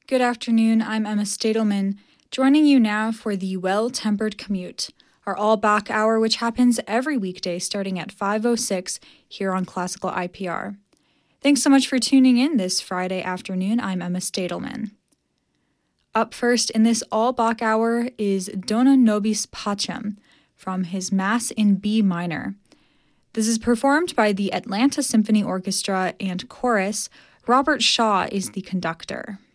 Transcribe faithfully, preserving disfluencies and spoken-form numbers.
Good afternoon, I'm Emma Stadelman, joining you now for the Well-Tempered Commute, our all-back hour which happens every weekday starting at five oh six here on Classical I P R. Thanks so much for tuning in this Friday afternoon. I'm Emma Stadelman. Up first in this all-back hour is Dona Nobis Pacem from his Mass in B minor. This is performed by the Atlanta Symphony Orchestra and Chorus. Robert Shaw is the conductor.